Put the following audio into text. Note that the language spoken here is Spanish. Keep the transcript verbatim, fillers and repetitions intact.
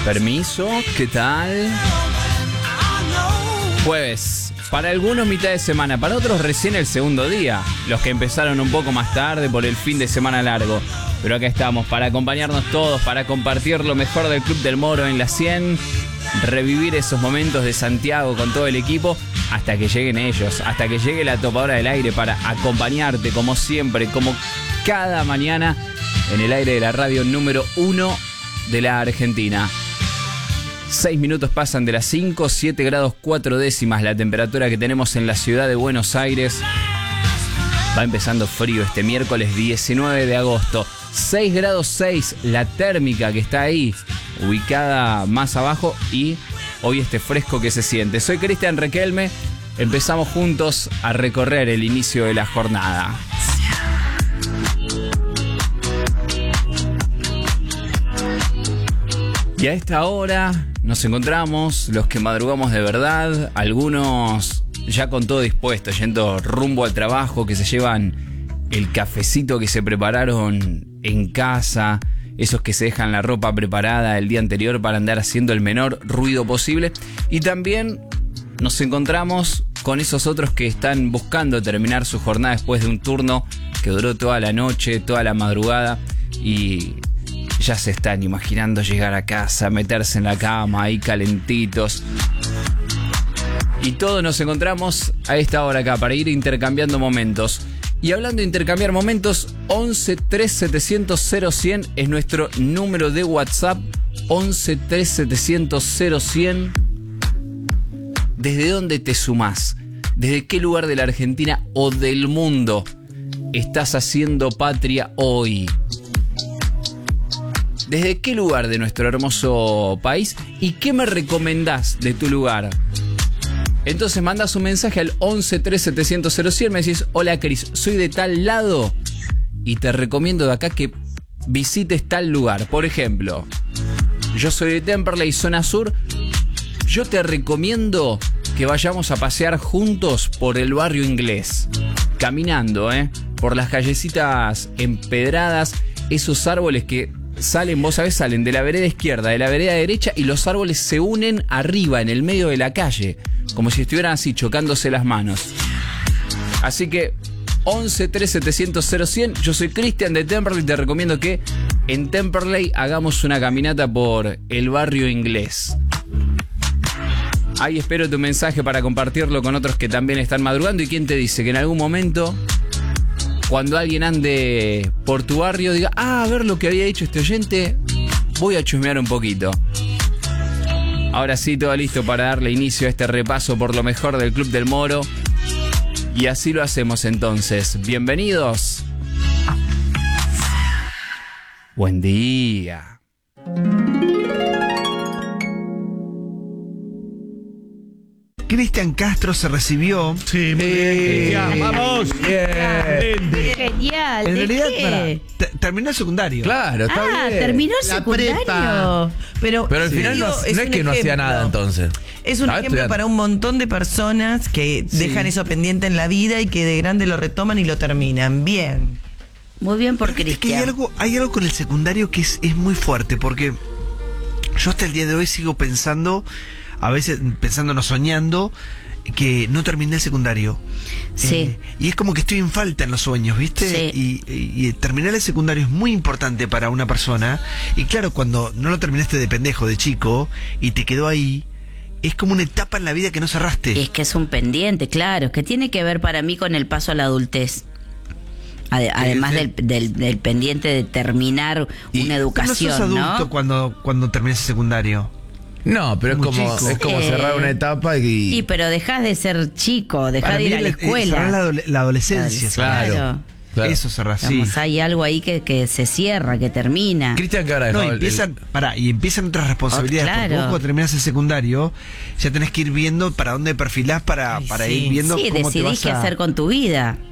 Permiso, ¿qué tal? Jueves, para algunos mitad de semana, para otros recién el segundo día, los que empezaron un poco más tarde por el fin de semana largo. Pero acá estamos para acompañarnos todos, para compartir lo mejor del Club del Moro en la cien, revivir esos momentos de Santiago con todo el equipo, hasta que lleguen ellos, hasta que llegue la topadora del aire para acompañarte como siempre, como cada mañana, en el aire de la radio número uno de la Argentina. Seis minutos pasan de las cinco, siete grados cuatro décimas la temperatura que tenemos en la ciudad de Buenos Aires. Va empezando frío este miércoles diecinueve de agosto. seis grados seis la térmica que está ahí, ubicada más abajo, y hoy este fresco que se siente. Soy Cristian Requelme, empezamos juntos a recorrer el inicio de la jornada. Y a esta hora nos encontramos los que madrugamos de verdad, algunos ya con todo dispuesto, yendo rumbo al trabajo, que se llevan el cafecito que se prepararon en casa, esos que se dejan la ropa preparada el día anterior para andar haciendo el menor ruido posible. Y también nos encontramos con esos otros que están buscando terminar su jornada después de un turno que duró toda la noche, toda la madrugada, y ya se están imaginando llegar a casa, meterse en la cama ahí calentitos. Y todos nos encontramos a esta hora acá para ir intercambiando momentos. Y hablando de intercambiar momentos, once tres setecientos cero cien es nuestro número de WhatsApp. once tres setecientos cero cien. ¿Desde dónde te sumás? ¿Desde qué lugar de la Argentina o del mundo estás haciendo patria hoy? ¿Desde qué lugar de nuestro hermoso país? ¿Y qué me recomendás de tu lugar? Entonces mandás un mensaje al once tres setecientos cero cien, me decís: hola Cris, soy de tal lado y te recomiendo de acá que visites tal lugar. Por ejemplo, yo soy de Temperley, zona sur. Yo te recomiendo que vayamos a pasear juntos por el barrio inglés, caminando, ¿eh? por las callecitas empedradas, esos árboles que salen, vos sabés, salen de la vereda izquierda, de la vereda derecha, y los árboles se unen arriba, en el medio de la calle, como si estuvieran así, chocándose las manos. Así que once tres setecientos cero cien, yo soy Cristian de Temperley y te recomiendo que en Temperley hagamos una caminata por el barrio inglés. Ahí espero tu mensaje para compartirlo con otros que también están madrugando. ¿Y quién te dice que en algún momento, cuando alguien ande por tu barrio, diga: ah, a ver lo que había dicho este oyente, voy a chusmear un poquito? Ahora sí, todo listo para darle inicio a este repaso por lo mejor del Club del Moro. Y así lo hacemos entonces. Bienvenidos. Buen día. Cristian Castro se recibió. Sí, muy bien, Cristian. ¡Vamos! Bien. Genial. En ¿De realidad, qué? para, te- terminó el secundario. Claro, está Ah, bien. terminó el La secundario. prepa. Pero, Pero al sí, final no, digo, no es un que no hacía ejemplo. nada entonces. Es un Estaba ejemplo estudiando. para un montón de personas que Sí. dejan eso pendiente en la vida y que de grande lo retoman y lo terminan. Bien. Muy bien por Pero viste que hay Cristian. algo, hay algo con el secundario que es, es muy fuerte, porque yo hasta el día de hoy sigo pensando, a veces pensándonos, soñando, que no terminé el secundario. Sí. Eh, y es como que estoy en falta en los sueños, ¿viste? Sí. Y, y- y terminar el secundario es muy importante para una persona. Y claro, cuando no lo terminaste de pendejo, de chico, y te quedó ahí, es como una etapa en la vida que no cerraste. Es que es un pendiente, claro, es que tiene que ver para mí con el paso a la adultez. Ade- Además del, del, del pendiente de terminar Y una no educación, sos adulto ¿no? cuando, cuando terminas el secundario. No, pero es Muy como, chico. es como Sí. cerrar una etapa y... Y pero dejás de ser chico, dejás Para de mí ir a la es- es cerrar escuela. la, adole- la adolescencia. Claro. Claro. Claro. Eso cerrar, sí. Digamos, hay algo ahí que, que se cierra, que termina. Cristian, que ahora No, dejó el- empiezan, pará, y empiezan otras responsabilidades. Oh, Porque claro. vos cuando terminás el secundario, ya tenés que ir viendo para dónde perfilás para, Ay, para sí. ir viendo Sí, cómo te decidís vas qué a... hacer con tu vida.